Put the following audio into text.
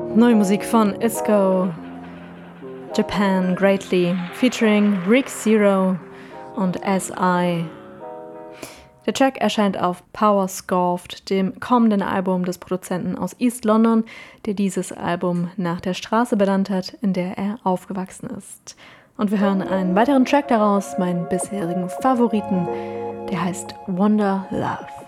Neue Musik von Isco, Japan Greatly, featuring Rick Zero und SI. Der Track erscheint auf Power Scorfed, dem kommenden Album des Produzenten aus East London, der dieses Album nach der Straße benannt hat, in der er aufgewachsen ist. Und wir hören einen weiteren Track daraus, meinen bisherigen Favoriten, der heißt Wonder Love.